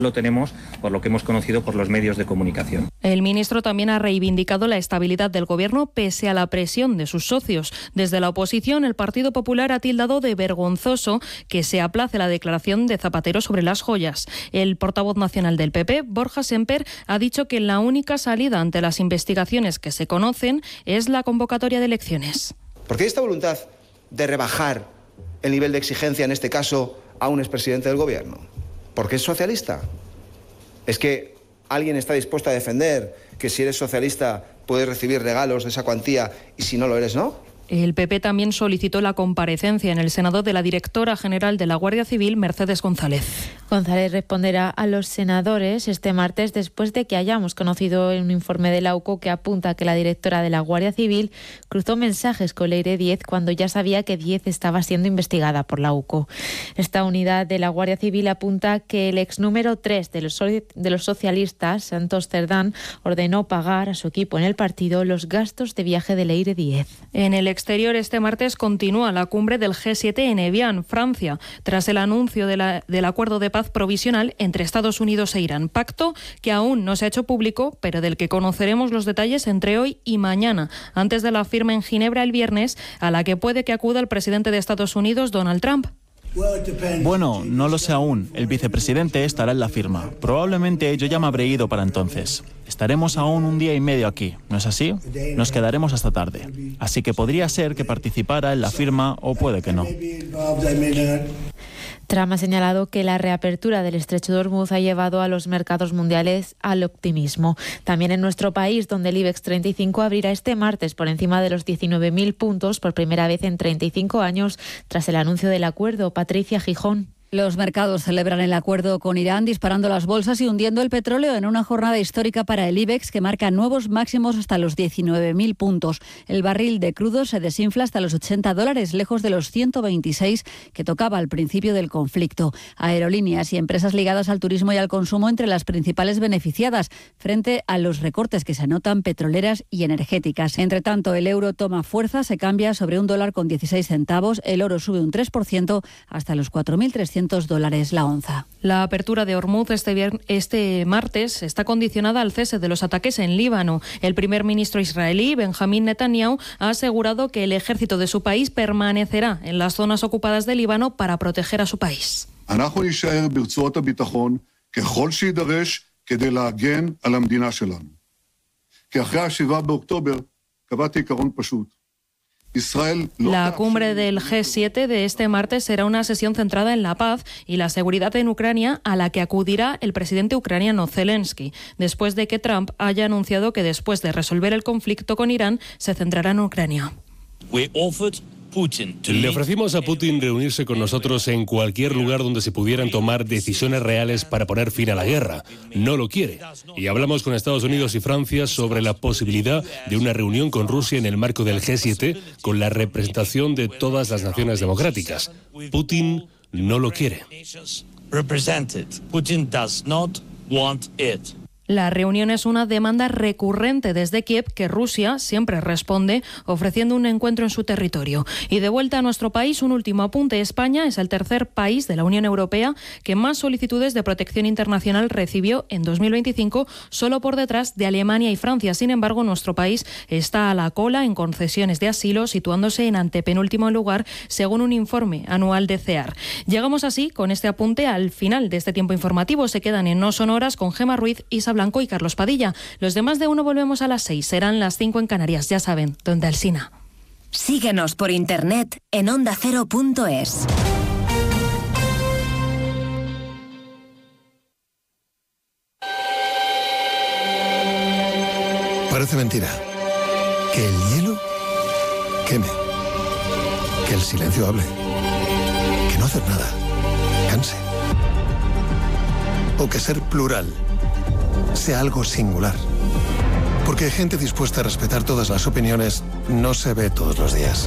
Lo tenemos por lo que hemos conocido por los medios de comunicación. El ministro también ha reivindicado la estabilidad del gobierno pese a la presión de sus socios. Desde la oposición, el Partido Popular ha tildado de vergonzoso que se aplace la declaración de Zapatero sobre las joyas. El portavoz nacional del PP, Borja Semper, ha dicho que la única salida ante las investigaciones que se conocen es la convocatoria de elecciones. Porque hay esta voluntad de rebajar el nivel de exigencia, en este caso, a un expresidente del gobierno. ¿Porque es socialista? ¿Es que alguien está dispuesto a defender que si eres socialista puedes recibir regalos de esa cuantía y si no lo eres, no? El PP también solicitó la comparecencia en el Senado de la directora general de la Guardia Civil, Mercedes González. González responderá a los senadores este martes después de que hayamos conocido un informe de la UCO que apunta que la directora de la Guardia Civil cruzó mensajes con Leire Díez cuando ya sabía que Díez estaba siendo investigada por la UCO. Esta unidad de la Guardia Civil apunta que el ex número 3 de los socialistas, Santos Cerdán, ordenó pagar a su equipo en el partido los gastos de viaje de Leire Díez. En el exterior, este martes continúa la cumbre del G7 en Evian, Francia, tras el anuncio del acuerdo de paz provisional entre Estados Unidos e Irán. Pacto que aún no se ha hecho público, pero del que conoceremos los detalles entre hoy y mañana, antes de la firma en Ginebra el viernes, a la que puede que acuda el presidente de Estados Unidos, Donald Trump. Bueno, no lo sé aún. El vicepresidente estará en la firma. Probablemente yo ya me habré ido para entonces. Estaremos aún un día y medio aquí, ¿no es así? Nos quedaremos hasta tarde. Así que podría ser que participara en la firma o puede que no. Trump ha señalado que la reapertura del estrecho de Hormuz ha llevado a los mercados mundiales al optimismo. También en nuestro país, donde el IBEX 35 abrirá este martes por encima de los 19.000 puntos por primera vez en 35 años tras el anuncio del acuerdo. Patricia Gijón. Los mercados celebran el acuerdo con Irán, disparando las bolsas y hundiendo el petróleo en una jornada histórica para el IBEX que marca nuevos máximos hasta los 19.000 puntos. El barril de crudo se desinfla hasta los $80, lejos de los 126 que tocaba al principio del conflicto. Aerolíneas y empresas ligadas al turismo y al consumo entre las principales beneficiadas, frente a los recortes que se anotan petroleras y energéticas. Entre tanto, el euro toma fuerza, se cambia sobre $1,16, el oro sube un 3% hasta los 4.300 $400 la onza. La apertura de Hormuz este martes está condicionada al cese de los ataques en Líbano. El primer ministro israelí, Benjamín Netanyahu, ha asegurado que el ejército de su país permanecerá en las zonas ocupadas de Líbano para proteger a su país. La cumbre del G7 de este martes será una sesión centrada en la paz y la seguridad en Ucrania, a la que acudirá el presidente ucraniano Zelensky, después de que Trump haya anunciado que después de resolver el conflicto con Irán se centrará en Ucrania. Le ofrecimos a Putin reunirse con nosotros en cualquier lugar donde se pudieran tomar decisiones reales para poner fin a la guerra. No lo quiere. Y hablamos con Estados Unidos y Francia sobre la posibilidad de una reunión con Rusia en el marco del G7 con la representación de todas las naciones democráticas. Putin no lo quiere. La reunión es una demanda recurrente desde Kiev que Rusia siempre responde ofreciendo un encuentro en su territorio. Y de vuelta a nuestro país, un último apunte. España es el tercer país de la Unión Europea que más solicitudes de protección internacional recibió en 2025, solo por detrás de Alemania y Francia. Sin embargo, nuestro país está a la cola en concesiones de asilo, situándose en antepenúltimo lugar, según un informe anual de CEAR. Llegamos así, con este apunte, al final de este tiempo informativo. Se quedan en No Sonoras con Gemma Ruiz, Isa Blanco y Carlos Padilla. Los demás de Uno volvemos a las 6. Serán las 5 en Canarias, ya saben, donde Alsina. Síguenos por internet en ondacero.es. Parece mentira. Que el hielo queme. Que el silencio hable. Que no hacer nada canse. O que ser plural sea algo singular. Porque gente dispuesta a respetar todas las opiniones no se ve todos los días.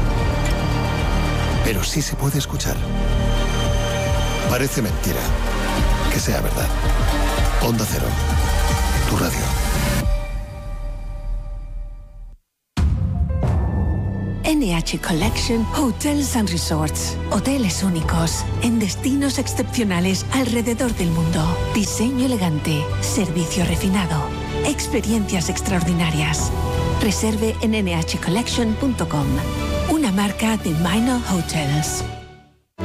Pero sí se puede escuchar. Parece mentira que sea verdad. Onda Cero, tu radio. NH Collection Hotels and Resorts. Hoteles únicos, en destinos excepcionales alrededor del mundo. Diseño elegante, servicio refinado, experiencias extraordinarias. Reserve en nhcollection.com, una marca de Minor Hotels.